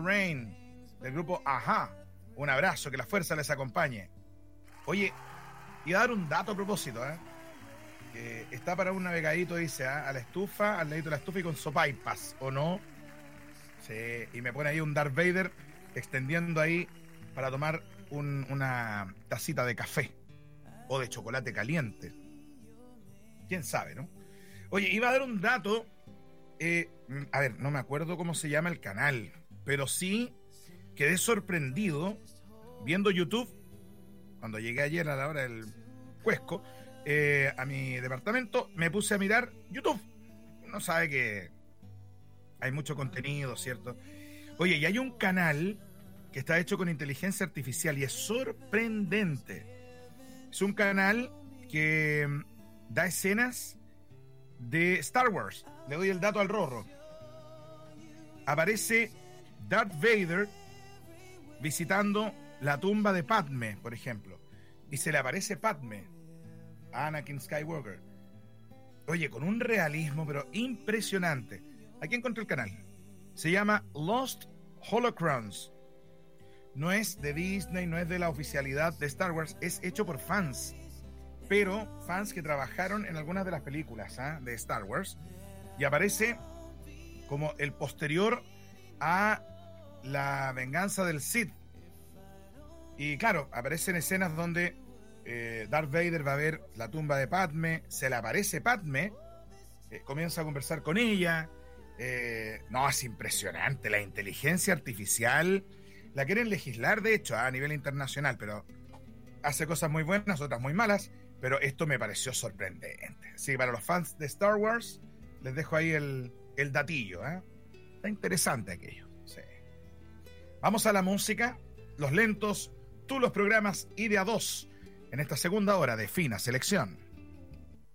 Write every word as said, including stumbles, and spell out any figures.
Rain, del grupo Ajá. Un abrazo, que la fuerza les acompañe. Oye, iba a dar un dato a propósito, ¿eh? Que está para un navegadito, dice, ¿eh? A la estufa, al ladito de la estufa y con sopaipas, ¿o no? Sí, y me pone ahí un Darth Vader extendiendo ahí para tomar un, una tacita de café o de chocolate caliente. ¿Quién sabe, no? Oye, iba a dar un dato, eh, a ver, no me acuerdo cómo se llama el canal, pero sí quedé sorprendido viendo YouTube cuando llegué ayer a la hora del cuesco eh, a mi departamento. Me puse a mirar YouTube. Uno sabe que hay mucho contenido, ¿cierto? Oye, y hay un canal que está hecho con inteligencia artificial y es sorprendente. Es un canal que da escenas de Star Wars. Le doy el dato al Rorro. Aparece Darth Vader visitando la tumba de Padme, por ejemplo, y se le aparece Padme, Anakin Skywalker. Oye, con un realismo pero impresionante. Aquí encontré el canal. Se llama Lost Holocrons. No es de Disney, no es de la oficialidad de Star Wars, es hecho por fans, pero fans que trabajaron en algunas de las películas ¿eh? de Star Wars, y aparece como el posterior a la venganza del Sith. Y claro, aparecen escenas donde eh, Darth Vader va a ver la tumba de Padme, se le aparece Padme, eh, comienza a conversar con ella. Eh, no, es impresionante la inteligencia artificial. La quieren legislar, de hecho, a nivel internacional, pero hace cosas muy buenas, otras muy malas, pero esto me pareció sorprendente. Sí, para los fans de Star Wars, les dejo ahí el, el datillo, ¿eh? Está interesante aquello. Sí. Vamos a la música, los lentos, tú los programas y de a dos, en esta segunda hora de Fina Selección.